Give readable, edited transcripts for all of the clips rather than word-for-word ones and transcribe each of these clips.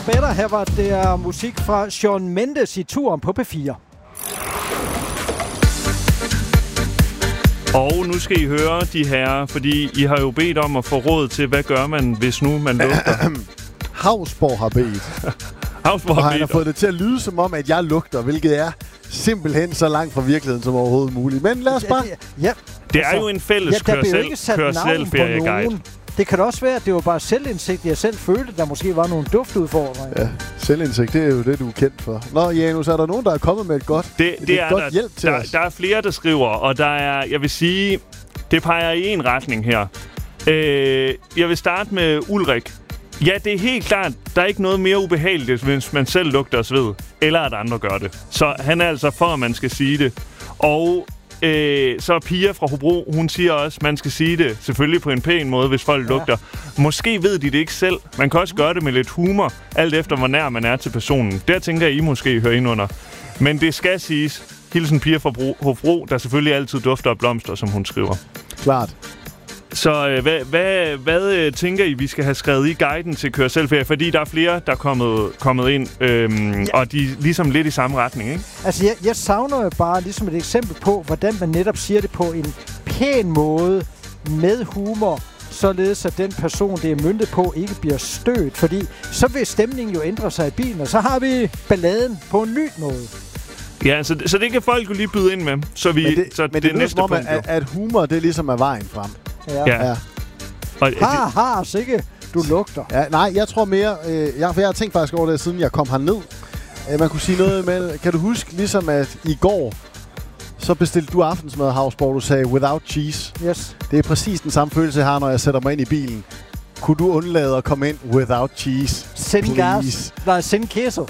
Better. Her var det musik fra Shawn Mendes i turen på P4. Og nu skal I høre, de herrer, fordi I har jo bedt om at få råd til, hvad gør man, hvis nu man lugter? Hausborg har bedt. Hausborg og har han har fået det til at lyde som om, at jeg lugter, hvilket er simpelthen så langt fra virkeligheden som overhovedet muligt. Men lad os bare... Ja. Det er jo en fælles kør-selv-ferieguide. Det kan også være, at det var bare selvindsigt, jeg selv følte, der måske var nogle duftudfordringer. Ja, selvindsigt, det er jo det, du er kendt for. Nå, Janus, er der nogen, der er kommet med et godt hjælp til os? Der er flere, der skriver, og der er, jeg vil sige, det peger i en retning her. Jeg vil starte med Ulrik. Ja, det er helt klart, der er ikke noget mere ubehageligt, hvis man selv lugter sved, eller at andre gør det. Så han er altså for, at man skal sige det. Og så Pia fra Hobro, hun siger også, man skal sige det selvfølgelig på en pæn måde, hvis folk lugter. Måske ved de det ikke selv. Man kan også gøre det med lidt humor, alt efter hvor nær man er til personen. Der tænker I måske hører ind under. Men det skal siges. Hilsen Pia fra Hobro, der selvfølgelig altid dufter af blomster, som hun skriver. Klart. Så hvad tænker I, vi skal have skrevet i guiden til kør-selv-ferie? Fordi der er flere, der er kommet ind, og de er ligesom lidt i samme retning, ikke? Altså, jeg savner jo bare ligesom et eksempel på, hvordan man netop siger det på en pæn måde, med humor, således at den person, det er møntet på, ikke bliver stødt. Fordi så vil stemningen jo ændre sig i bilen, og så har vi balladen på en ny måde. Ja, så det kan folk jo lige byde ind med. Så men det er næste punkt, at humor, det ligesom er vejen frem. Ja. Sikke, du lugter. Ja, nej, jeg tror mere... jeg har tænkt faktisk over det, siden jeg kom herned. Man kunne sige noget med... Kan du huske, ligesom at i går, så bestilte du aftensmad, Hausborg, du sagde without cheese. Yes. Det er præcis den samme følelse, jeg har, når jeg sætter mig ind i bilen. Kunne du undlade at komme ind without cheese? Send queso.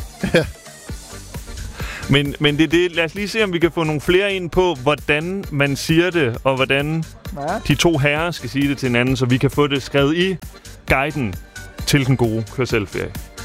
Men det er det. Lad os lige se, om vi kan få nogle flere ind på, hvordan man siger det, og hvordan de to herrer skal sige det til hinanden, så vi kan få det skrevet i guiden til den gode kør-selv-ferie.